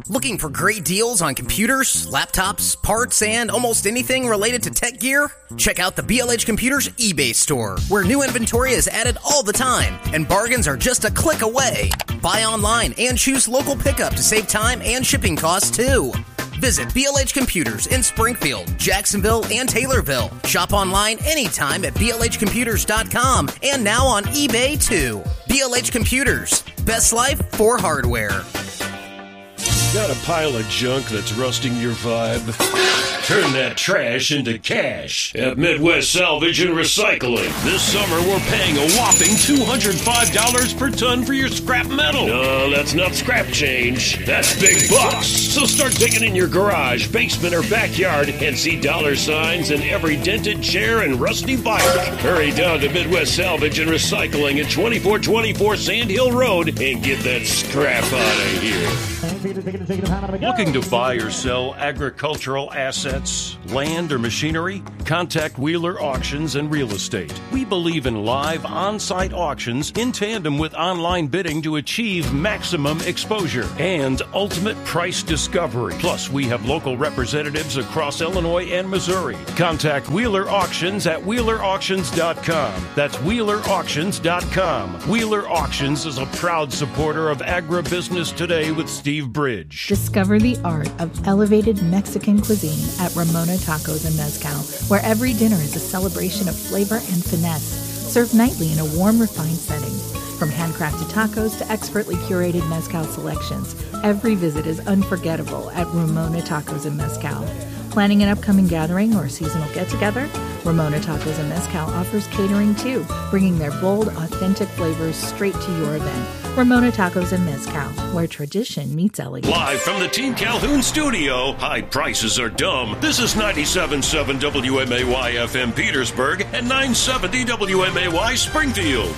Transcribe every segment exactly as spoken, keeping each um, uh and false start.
Looking for great deals on computers, laptops, parts, and almost anything related to tech gear? Check out the B L H Computers eBay store, where new inventory is added all the time, and bargains are just a click away. Buy online and choose local pickup to save time and shipping costs, too. Visit B L H Computers in Springfield, Jacksonville, and Taylorville. Shop online anytime at B L H computers dot com and now on eBay, too. B L H Computers. Best life for hardware. Got a pile of junk that's rusting your vibe? Turn that trash into cash at Midwest Salvage and Recycling. This summer, we're paying a whopping two hundred five dollars per ton for your scrap metal. No, that's not scrap change. That's big bucks. So start digging in your garage, basement, or backyard and see dollar signs in every dented chair and rusty bike. Hurry down to Midwest Salvage and Recycling at twenty-four twenty-four Sand Hill Road and get that scrap out of here. Looking to buy or sell agricultural assets, land, or machinery? Contact Wheeler Auctions and Real Estate. We believe in live on-site auctions in tandem with online bidding to achieve maximum exposure and ultimate price discovery. Plus, we have local representatives across Illinois and Missouri. Contact Wheeler Auctions at wheeler auctions dot com. That's wheeler auctions dot com. Wheeler Auctions is a proud supporter of Agribusiness Today with Steve Bridge. Discover the art of elevated Mexican cuisine at Ramona Tacos and Mezcal, where every dinner is a celebration of flavor and finesse, served nightly in a warm, refined setting. From handcrafted tacos to expertly curated mezcal selections, every visit is unforgettable at Ramona Tacos and Mezcal. Planning an upcoming gathering or seasonal get-together? Ramona Tacos and Mezcal offers catering too, bringing their bold, authentic flavors straight to your event. Ramona Tacos and Mezcal, where tradition meets elegance. Live from the Team Calhoun studio, high prices are dumb. This is ninety-seven point seven W M A Y F M Petersburg and nine seventy W M A Y Springfield.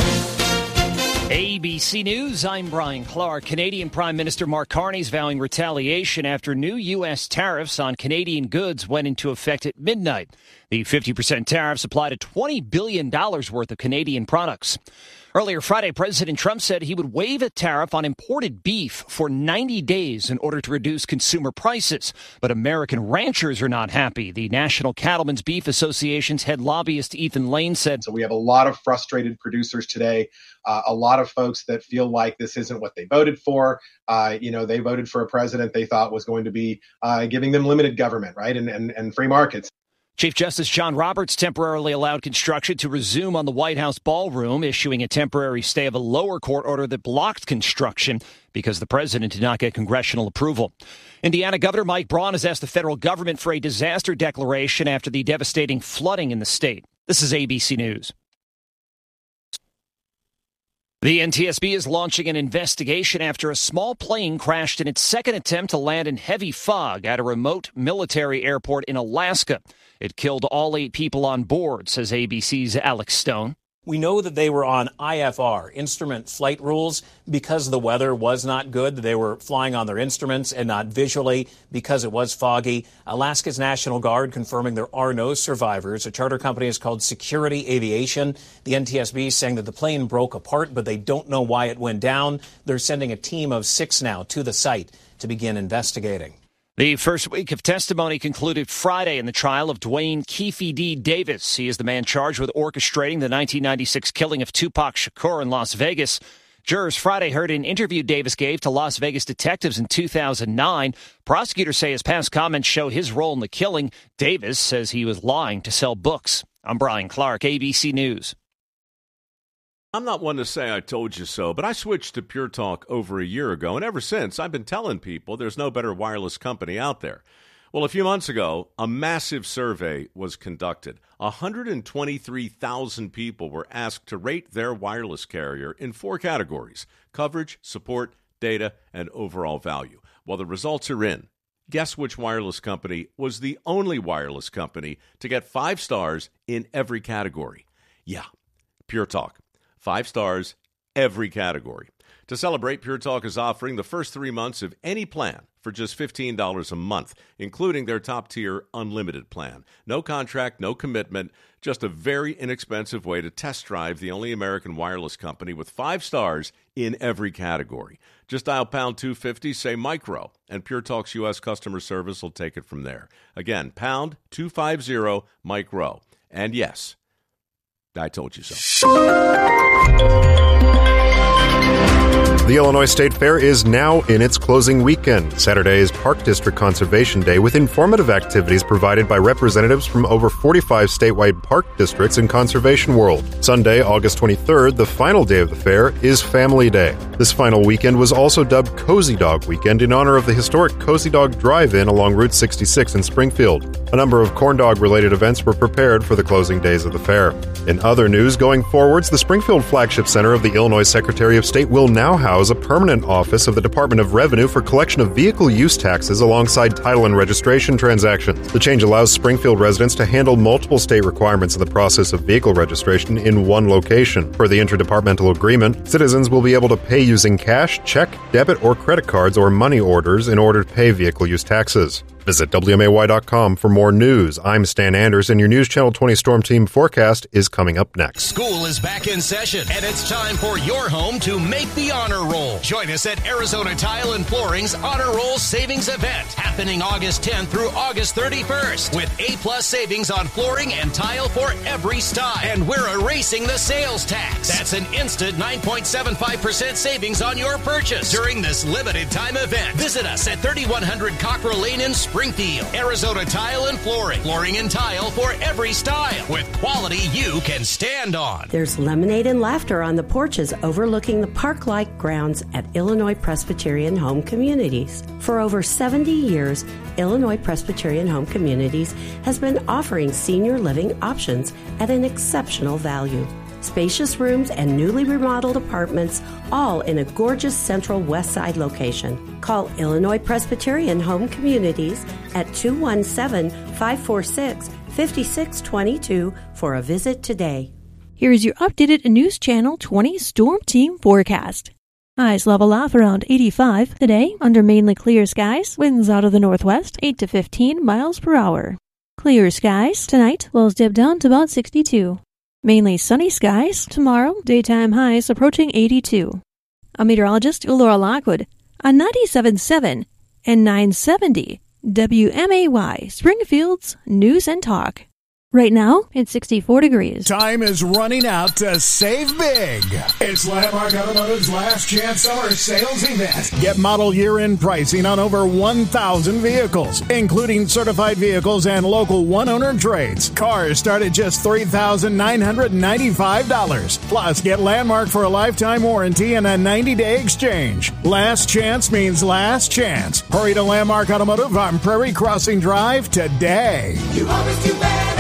A B C News, I'm Brian Clark. Canadian Prime Minister Mark Carney is vowing retaliation after new U S tariffs on Canadian goods went into effect at midnight. The fifty percent tariffs apply to twenty billion dollars worth of Canadian products. Earlier Friday, President Trump said he would waive a tariff on imported beef for ninety days in order to reduce consumer prices. But American ranchers are not happy. The National Cattlemen's Beef Association's head lobbyist Ethan Lane said, So we have a lot of frustrated producers today, uh, a lot of folks that feel like this isn't what they voted for. Uh, you know, they voted for a president they thought was going to be uh, giving them limited government, right, and, and, and free markets. Chief Justice John Roberts temporarily allowed construction to resume on the White House ballroom, issuing a temporary stay of a lower court order that blocked construction because the president did not get congressional approval. Indiana Governor Mike Braun has asked the federal government for a disaster declaration after the devastating flooding in the state. This is A B C News. The N T S B is launching an investigation after a small plane crashed in its second attempt to land in heavy fog at a remote military airport in Alaska. It killed all eight people on board, says A B C's Alex Stone. We know that they were on I F R, instrument flight rules, because the weather was not good. They were flying on their instruments and not visually because it was foggy. Alaska's National Guard confirming there are no survivors. A charter company is called Security Aviation. The N T S B saying that the plane broke apart, but they don't know why it went down. They're sending a team of six now to the site to begin investigating. The first week of testimony concluded Friday in the trial of Dwayne Keefe D. Davis. He is the man charged with orchestrating the nineteen ninety-six killing of Tupac Shakur in Las Vegas. Jurors Friday heard an interview Davis gave to Las Vegas detectives in two thousand nine. Prosecutors say his past comments show his role in the killing. Davis says he was lying to sell books. I'm Brian Clark, A B C News. I'm not one to say I told you so, but I switched to Pure Talk over a year ago, and ever since, I've been telling people there's no better wireless company out there. Well, a few months ago, a massive survey was conducted. one hundred twenty-three thousand people were asked to rate their wireless carrier in four categories: coverage, support, data, and overall value. Well, the results are in. Guess which wireless company was the only wireless company to get five stars in every category? Yeah, Pure Talk. Five stars, every category. To celebrate, Pure Talk is offering the first three months of any plan for just fifteen dollars a month, including their top-tier unlimited plan. No contract, no commitment, just a very inexpensive way to test drive the only American wireless company with five stars in every category. Just dial pound two fifty, say micro, and Pure Talk's U S customer service will take it from there. Again, pound two fifty, micro. And yes, I told you so. The Illinois State Fair is now in its closing weekend. Saturday is Park District Conservation Day with informative activities provided by representatives from over forty-five statewide park districts in Conservation World. Sunday, August twenty-third, the final day of the fair, is Family Day. This final weekend was also dubbed Cozy Dog Weekend in honor of the historic Cozy Dog Drive-In along Route sixty-six in Springfield. A number of corn dog-related events were prepared for the closing days of the fair. In other news, going forwards, the Springfield Flagship Center of the Illinois Secretary of State will now house a permanent office of the Department of Revenue for collection of vehicle use taxes alongside title and registration transactions. The change allows Springfield residents to handle multiple state requirements in the process of vehicle registration in one location. Per the interdepartmental agreement, citizens will be able to pay using cash, check, debit, or credit cards or money orders in order to pay vehicle use taxes. Visit W M A Y dot com for more news. I'm Stan Anders, and your News Channel twenty Storm Team forecast is coming up next. School is back in session, and it's time for your home to make the honor roll. Join us at Arizona Tile and Flooring's Honor Roll Savings Event, happening August tenth through August thirty-first, with A-plus savings on flooring and tile for every style. And we're erasing the sales tax. That's an instant nine point seven five percent savings on your purchase during this limited time event. Visit us at thirty-one hundred Cockrell Lane in Springfield. Arizona Tile and Flooring. Flooring and tile for every style, with quality you can stand on. There's lemonade and laughter on the porches overlooking the park-like grounds at Illinois Presbyterian Home Communities. For over seventy years, Illinois Presbyterian Home Communities has been offering senior living options at an exceptional value. Spacious rooms and newly remodeled apartments, all in a gorgeous central west side location. Call Illinois Presbyterian Home Communities at two one seven, five four six, five six two two for a visit today. Here's your updated News Channel twenty Storm Team forecast. Highs level off around eighty-five today under mainly clear skies. Winds out of the northwest, eight to fifteen miles per hour. Clear skies tonight, lows dip down to about sixty-two. Mainly sunny skies tomorrow, daytime highs approaching eighty-two. I'm meteorologist Laura Lockwood on ninety-seven point seven and nine seventy W M A Y, Springfield's News and Talk. Right now, it's sixty-four degrees. Time is running out to save big. It's Landmark Automotive's last chance summer sales event. Get model year-end pricing on over one thousand vehicles, including certified vehicles and local one-owner trades. Cars start at just three thousand nine hundred ninety-five dollars. Plus, get Landmark for a lifetime warranty and a ninety-day exchange. Last chance means last chance. Hurry to Landmark Automotive on Prairie Crossing Drive today. You always do better.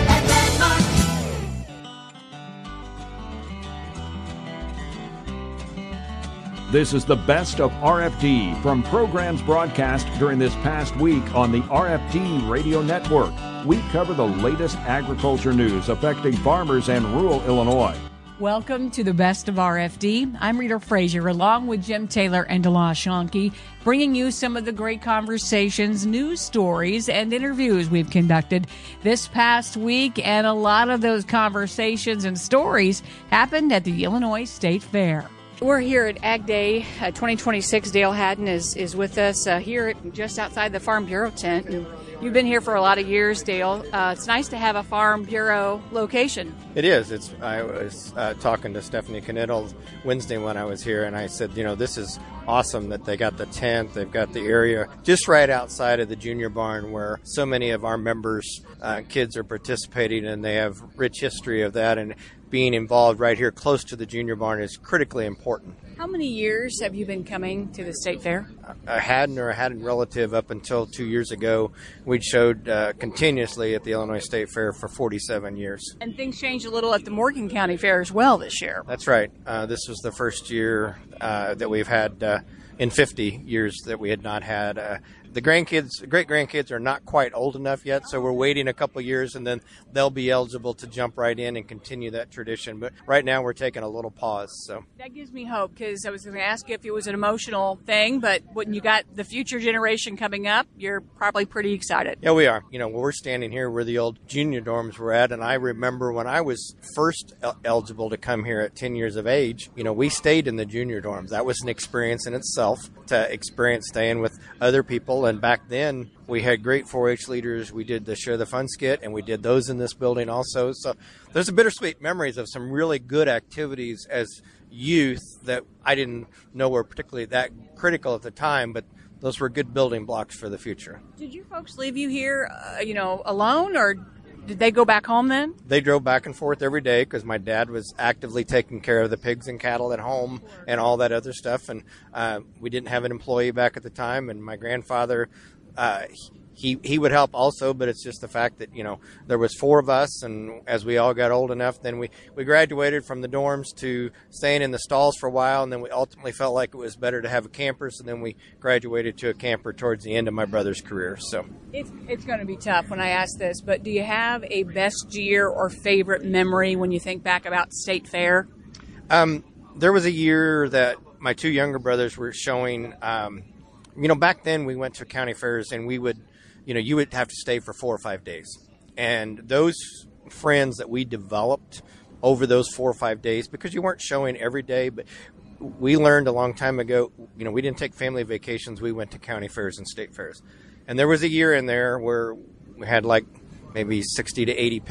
This is the best of R F D from programs broadcast during this past week on the R F D Radio Network. We cover the latest agriculture news affecting farmers and rural Illinois. Welcome to the best of R F D. I'm Rita Frazier, along with Jim Taylor and Dela Schonke, bringing you some of the great conversations, news stories, and interviews we've conducted this past week. And a lot of those conversations and stories happened at the Illinois State Fair. We're here at Ag Day uh, twenty twenty-six. Dale Haddon is, is with us uh, here at, just outside the Farm Bureau tent. And you've been here for a lot of years, Dale. Uh, it's nice to have a Farm Bureau location. It is. It's. I was uh, talking to Stephanie Knittel Wednesday when I was here, and I said, you know, this is awesome that they got the tent. They've got the area just right outside of the junior barn where so many of our members' uh, kids are participating, and they have rich history of that. And being involved right here close to the junior barn is critically important. How many years have you been coming to the State Fair? I hadn't or I hadn't relative up until two years ago. We showed uh, continuously at the Illinois State Fair for forty-seven years. And things changed a little at the Morgan County Fair as well this year. That's right. Uh, this was the first year uh, that we've had uh, in fifty years that we had not had. Uh, the grandkids, great-grandkids are not quite old enough yet, so we're waiting a couple years, and then they'll be eligible to jump right in and continue that tradition. But right now we're taking a little pause. So that gives me hope, because I was going to ask you if it was an emotional thing, but when you got the future generation coming up, you're probably pretty excited. Yeah, we are. You know, we're standing here where the old junior dorms were at, and I remember when I was first el- eligible to come here at ten years of age, you know, we stayed in the junior dorms. That was an experience in itself, to experience staying with other people, and back then we had great four H leaders. We did the Share the Fun skit, and we did those in this building also. So there's a bittersweet memories of some really good activities as youth that I didn't know were particularly that critical at the time, but those were good building blocks for the future. Did your folks leave you here, uh, you know, alone, or did they go back home then? They drove back and forth every day because my dad was actively taking care of the pigs and cattle at home and all that other stuff. And uh, we didn't have an employee back at the time. And my grandfather, uh, he he would help also, but it's just the fact that, you know, there was four of us. And as we all got old enough, then we, we graduated from the dorms to staying in the stalls for a while. And then we ultimately felt like it was better to have a camper. So then we graduated to a camper towards the end of my brother's career. So It's, it's going to be tough when I ask this, but do you have a best year or favorite memory when you think back about State Fair? Um, there was a year that my two younger brothers were showing, um, you know, back then we went to county fairs and we would, you know, you would have to stay for four or five days. And those friends that we developed over those four or five days, because you weren't showing every day, but we learned a long time ago, you know, we didn't take family vacations. We went to county fairs and state fairs. And there was a year in there where we had like maybe sixty to eighty